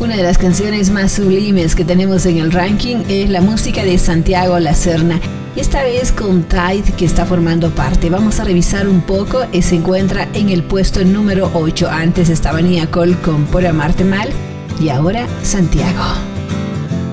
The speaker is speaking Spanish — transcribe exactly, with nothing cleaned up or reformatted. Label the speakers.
Speaker 1: Una de las canciones más sublimes que tenemos en el ranking es la música de Santiago La Serna. Y esta vez con Tide, que está formando parte. Vamos a revisar un poco. Se encuentra en el puesto número ocho. Antes estaba Nia Cole con Por Amarte Mal. Y ahora Santiago.